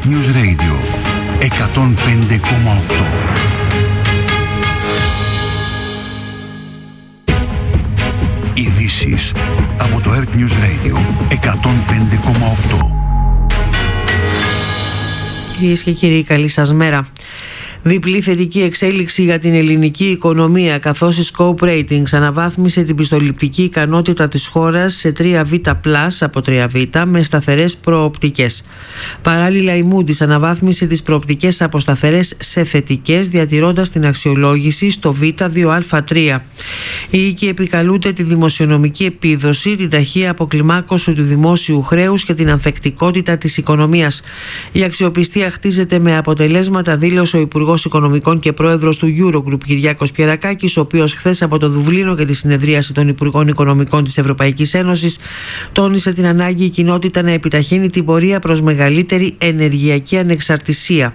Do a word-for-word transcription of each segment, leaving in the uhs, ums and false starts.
News Radio εκατόν πέντε κόμμα οκτώ. Ειδήσεις από το Earth News Radio εκατόν πέντε κόμμα οκτώ. Κυρίες και κύριοι, καλή σας μέρα. Διπλή θετική εξέλιξη για την ελληνική οικονομία, καθώς η Scope Ratings αναβάθμισε την πιστοληπτική ικανότητα της χώρας σε τρία β πλας από τρία β με σταθερές προοπτικές. Παράλληλα, η Moody's αναβάθμισε τις προοπτικές από σταθερές σε θετικές, διατηρώντας την αξιολόγηση στο β δύο α τρία. Οι οίκοι επικαλούνται τη δημοσιονομική επίδοση, την ταχεία αποκλιμάκωση του δημόσιου χρέους και την ανθεκτικότητα της οικονομίας. Η αξιοπιστία χτίζεται με αποτελέσματα, δήλωσε ο Υπουργός Οικονομικών και Πρόεδρος του Eurogroup Κυριάκος Πιερακάκης, ο οποίος χθες από το Δουβλίνο και τη συνεδρίαση των Υπουργών Οικονομικών της Ευρωπαϊκής Ένωσης τόνισε την ανάγκη η κοινότητα να επιταχύνει την πορεία προς μεγαλύτερη ενεργειακή ανεξαρτησία.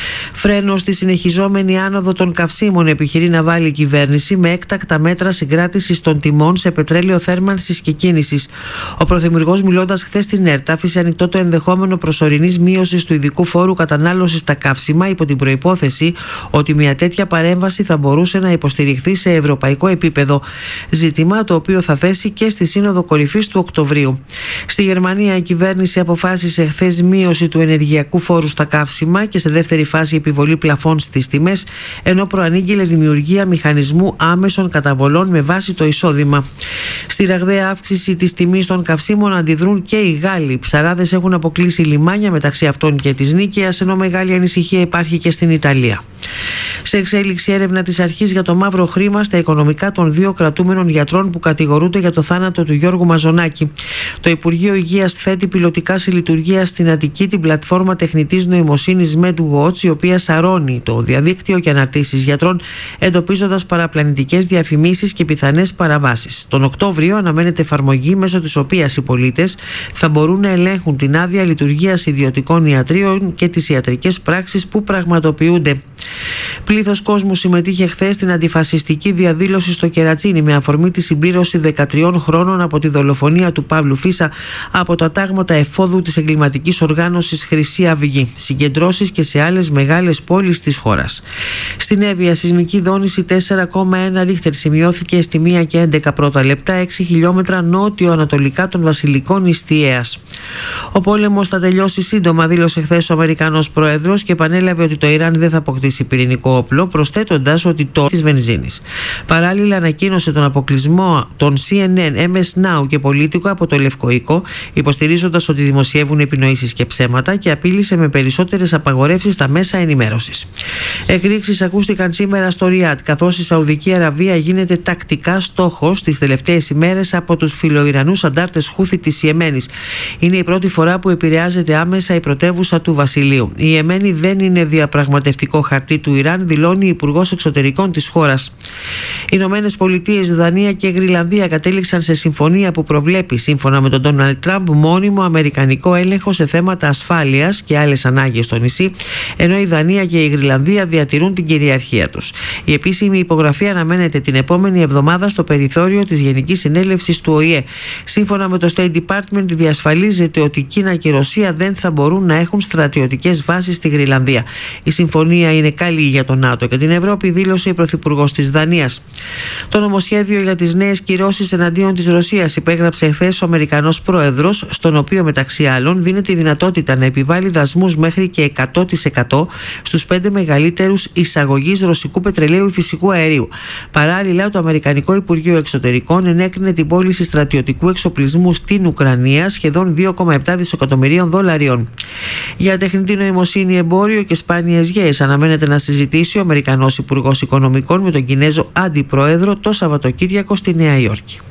Φρένο στη συνεχιζόμενη άνοδο των καυσίμων επιχειρεί να βάλει η κυβέρνηση με έκτακτα μέτρα συγκράτησης των τιμών σε πετρέλαιο θέρμανσης και κίνησης. Ο Πρωθυπουργός, μιλώντας χθες στην ΕΡΤ, άφησε ανοιχτό το ενδεχόμενο προσωρινής μείωσης του ειδικού φόρου κατανάλωσης στα καύσιμα, υπό την προϋπόθεση ότι μια τέτοια παρέμβαση θα μπορούσε να υποστηριχθεί σε ευρωπαϊκό επίπεδο. Ζήτημα το οποίο θα θέσει και στη Σύνοδο Κορυφής του Οκτωβρίου. Στη Γερμανία, η κυβέρνηση αποφάσισε χθες μείωση του ενεργειακού φόρου στα καύσιμα και σε δεύτερη φάση επιβολή πλαφών στις τιμές, ενώ προανήγγειλε δημιουργία μηχανισμού άμεσων καταβολών με βάση το εισόδημα. Στη ραγδαία αύξηση της τιμής των καυσίμων αντιδρούν και οι Γάλλοι. Οι ψαράδες έχουν αποκλείσει λιμάνια, μεταξύ αυτών και της Νίκαιας, ενώ μεγάλη ανησυχία υπάρχει και στην Ιταλία. Σε εξέλιξη έρευνα της αρχής για το μαύρο χρήμα στα οικονομικά των δύο κρατούμενων γιατρών που κατηγορούνται για το θάνατο του Γιώργου Μαζονάκη. Το Υπουργείο Υγείας θέτει πιλωτικά σε λειτουργία στην Αττική την πλατφόρμα τεχνητής νοημοσύνης MedWatch, η οποία σαρώνει το διαδίκτυο και αναρτήσεις γιατρών, εντοπίζοντας παραπλανητικές διαφημίσεις και πιθανές παραβάσεις. Τον Οκτώβριο αναμένεται εφαρμογή μέσω της οποίας οι πολίτες θα μπορούν να ελέγχουν την άδεια λειτουργίας ιδιωτικών ιατρίων και τις ιατρικές πράξεις που πραγματοποιούνται. Πλήθος κόσμου συμμετείχε χθες στην αντιφασιστική διαδήλωση στο Κερατσίνι με αφορμή τη συμπλήρωση δεκατριών χρόνων από τη δολοφονία του Παύλου Φίσα από τα τάγματα εφόδου της εγκληματικής οργάνωσης Χρυσή Αυγή. Συγκεντρώσεις και σε άλλες μεγάλες πόλεις της χώρας. Στην Εύβοια, σεισμική δόνηση τέσσερα κόμμα ένα ρίχτερ σημειώθηκε στη μία και έντεκα πρώτα λεπτά, έξι χιλιόμετρα νότιο-ανατολικά των Βασιλικών Ιστιαίας. Ο πόλεμος θα τελειώσει σύντομα, δήλωσε χθες ο Αμερικανός Πρόεδρος και επανέλαβε ότι το Ιράν δεν θα αποκτήσει πυρηνικό όπλο, προσθέτοντας ότι το της βενζίνης. Παράλληλα, ανακοίνωσε τον αποκλεισμό των σι εν εν, εμ ες Now και Πολίτικο από το Λευκό Οίκο, υποστηρίζοντας ότι δημοσιεύουν επινοήσεις και ψέματα, και απείλησε με περισσότερες απαγορεύσεις στα μέσα ενημέρωσης. Εκρήξεις ακούστηκαν σήμερα στο Ριάντ, καθώς η Σαουδική Αραβία γίνεται τακτικά στόχος τις τελευταίες ημέρες από τους φιλοϊρανούς αντάρτες Χούθη της Ιεμένης. Είναι η πρώτη φορά που επηρεάζεται άμεσα η πρωτεύουσα του Βασιλείου. Η Ιεμένη δεν είναι διαπραγματευτικό χαρτί του Ιράν, δηλώνει η Υπουργός Εξωτερικών της χώρας. Οι Ηνωμένες Πολιτείες, Δανία και Γρυλανδία κατέληξαν σε συμφωνία που προβλέπει, σύμφωνα με τον Ντόναλντ Τραμπ, μόνιμο αμερικανικό έλεγχο σε θέματα ασφάλειας και άλλες ανάγκες στο νησί, ενώ η Δανία και η Γρυλανδία διατηρούν την κυριαρχία τους. Η επίσημη υπογραφή αναμένεται την επόμενη εβδομάδα στο περιθώριο της Γενικής Συνέλευσης του Ο Η Ε. Σύμφωνα με το State Department, διασφαλίζεται ότι η Κίνα και η Ρωσία δεν θα μπορούν να έχουν στρατιωτικές βάσεις στη Γρυλανδία. Η συμφωνία είναι καλή για τον ΝΑΤΟ και την Ευρώπη, δήλωσε η Πρωθυπουργός της Δανίας. Το νομοσχέδιο για τις νέες κυρώσεις εναντίον της Ρωσίας υπέγραψε χθες ο Αμερικανός Πρόεδρος, στον οποίο μεταξύ άλλων δίνεται η δυνατότητα να επιβάλλει δασμούς μέχρι και εκατό τοις εκατό στους πέντε μεγαλύτερους εισαγωγείς ρωσικού πετρελαίου ή φυσικού αερίου. Παράλληλα, το Αμερικανικό Υπουργείο Εξωτερικών ενέκρινε την πώληση στρατιωτικού εξοπλισμού στην Ουκρανία σχεδόν δύο κόμμα επτά δισεκατομμυρίων δολαρίων. Για τεχνητή νοημοσύνη, εμπόριο και σπάνιες γέες αναμένεται να συζητήσει ο Αμερικανός Υπουργός Οικονομικών με τον Κινέζο Αντιπρόεδρο το Σαββατοκύριακο στη Νέα Υόρκη.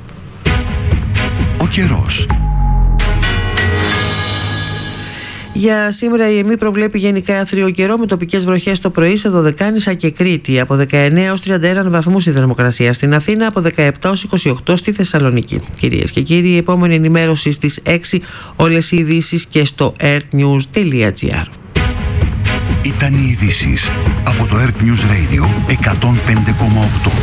Ο καιρός. Για σήμερα η ΕΜΗ προβλέπει γενικά άθριο καιρό με τοπικές βροχές το πρωί σε Δωδεκάνησα και Κρήτη. Από δεκαεννέα έως τριάντα ένα βαθμούς η θερμοκρασία στην Αθήνα, από δεκαεπτά έως είκοσι οκτώ στη Θεσσαλονίκη. Κυρίες και κύριοι, η επόμενη ενημέρωση στις έξι, όλες οι ειδήσεις και στο earthnews τελεία gr. Ήταν οι ειδήσεις από το Earth News Radio εκατόν πέντε κόμμα οκτώ.